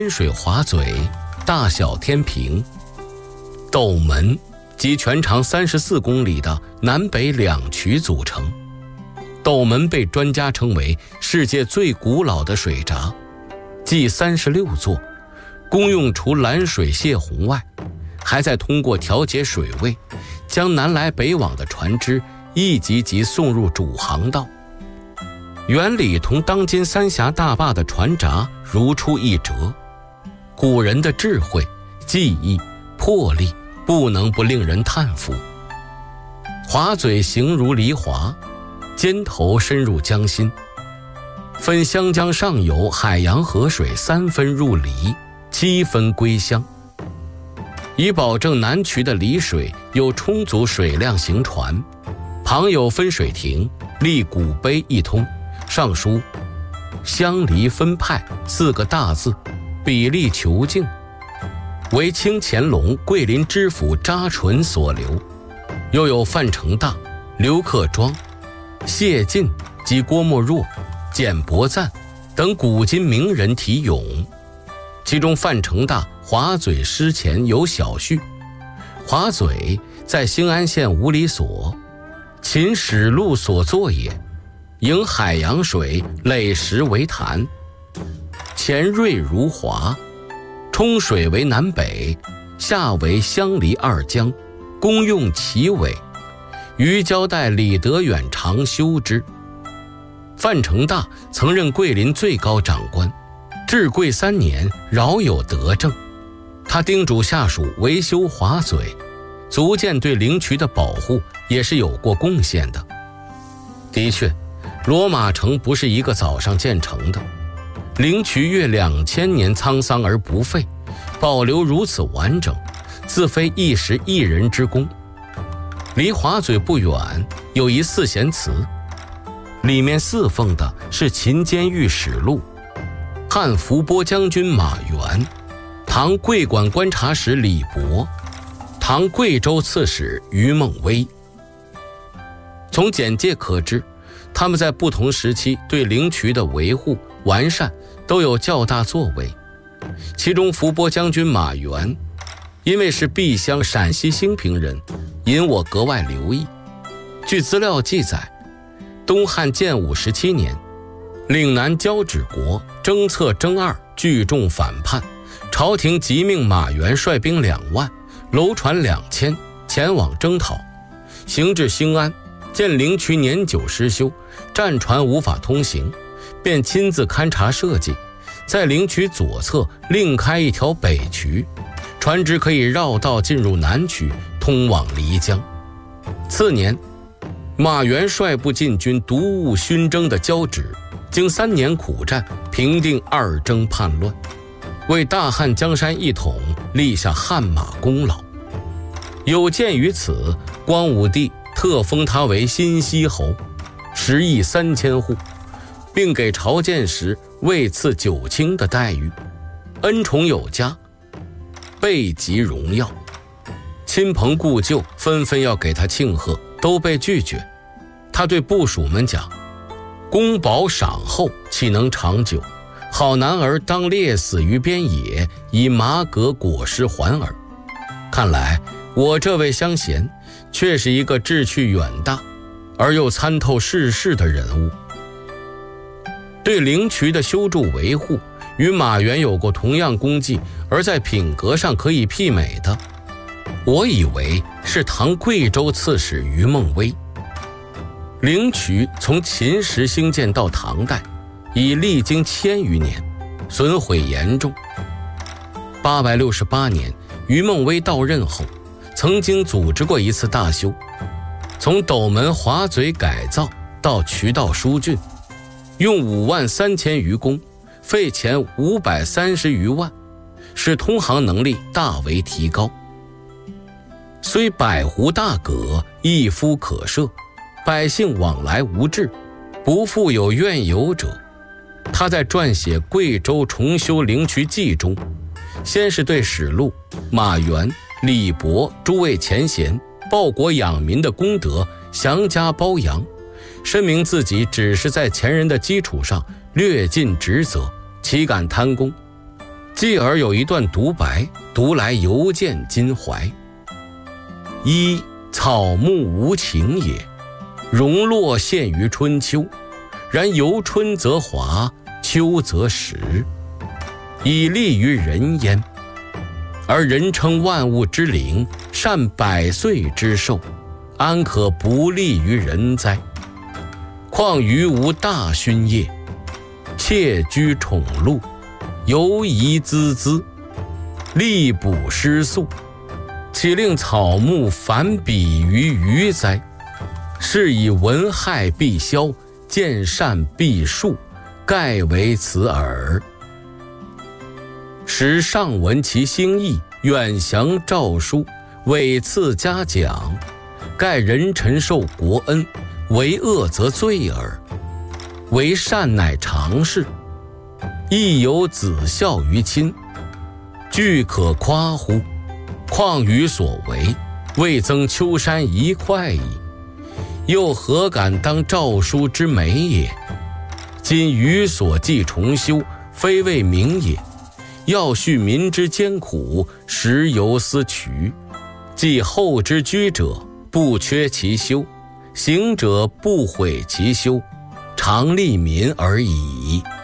天水华嘴，大小天平。斗门即全长34公里的南北两渠组成。斗门被专家称为世界最古老的水闸，计36座，功用除拦水泄洪外，还在通过调节水位，将南来北往的船只一级级送入主航道。原理同当今三峡大坝的船闸如出一辙。古人的智慧、技艺、魄力，不能不令人叹服。华嘴形如梨华，尖头深入江心，分湘江上游海洋河水3分入梨，7分归湘，以保证南渠的梨水有充足水量行船。旁有分水亭，立古碑一通，上书湘梨分派4个大字，比例遒劲，为清乾隆桂林知府查纯所留。又有范成大、刘克庄、谢晋及郭沫若、简伯赞等古今名人题咏。其中范成大华嘴诗前有小序：华嘴在兴安县五里所，秦始路所作也，迎海洋水，垒石为潭，前锐如华，冲水为南北，下为湘梨2江，功用其尾，于交代李德远常修之。范成大曾任桂林最高长官，至桂3年饶有德政。他叮嘱下属维修华嘴，足见对灵渠的保护也是有过贡献的。的确，罗马城不是一个早上建成的，灵渠越2000年沧桑而不废，保留如此完整，自非一时一人之功。离华嘴不远有一4贤祠，里面侍奉的是秦监狱使录、汉伏波将军马援、唐桂馆观察使李博、唐贵州刺史于梦威。从简介可知，他们在不同时期对灵渠的维护完善都有较大作为。其中伏波将军马援，因为是璧乡陕西兴平人，引我格外留意。据资料记载，东汉建武17年，岭南交趾国征策征2聚众反叛，朝廷急命马援率兵2万，楼船2000前往征讨。行至兴安，见灵渠年久失修，战船无法通行，便亲自勘察设计，在灵渠左侧另开一条北渠，船只可以绕道进入南渠，通往漓江。次年，马援率部进军毒物熏蒸的交趾，经3年苦战，平定2征叛乱，为大汉江山一统立下汗马功劳。有鉴于此，光武帝特封他为新息侯，10亿3000户，并给朝见时位赐9卿的待遇，恩宠有加，备极荣耀。亲朋故旧纷纷要给他庆贺，都被拒绝。他对部属们讲：公保赏厚，岂能长久？好男儿当烈死于边野，以麻革裹尸还耳。看来我这位乡贤却是一个志趣远大而又参透世事的人物。对灵渠的修筑维护与马援有过同样功绩，而在品格上可以媲美的，我以为是唐贵州刺史于梦威。灵渠从秦时兴建到唐代，已历经1000余年，损毁严重。868年，于梦威到任后，曾经组织过一次大修，从斗门华嘴改造到渠道疏浚，用53000余工，费钱530余万，使通航能力大为提高。虽百湖大阁，一夫可射，百姓往来无滞，不复有怨尤者。他在撰写《贵州重修灵渠记》中，先是对史录、马援、李博诸位前贤报国养民的功德详加褒扬，声明自己只是在前人的基础上略尽职责，岂敢贪功。 继而有一段独白，读来犹见襟怀。一，草木无情也，荣落现于春秋，然由春则华，秋则实，以利于人焉。而人称万物之灵，善百岁之寿，安可不利于人哉？况于无大勋业，窃居宠禄，犹疑孜孜，力补失速，岂令草木反比于鱼哉？是以闻害必消，见善必树，盖为此耳。时上闻其兴义，远降诏书，委赐嘉奖，盖人臣受国恩，为恶则罪耳。为善乃常事，亦有子孝于亲，俱可夸乎？况于所为，未增丘山一块矣。又何敢当诏书之美也？今余所记重修，非为名也。要恤民之艰苦，实犹思渠。即后之居者，不缺其修；行者不毁其修，常利民而已。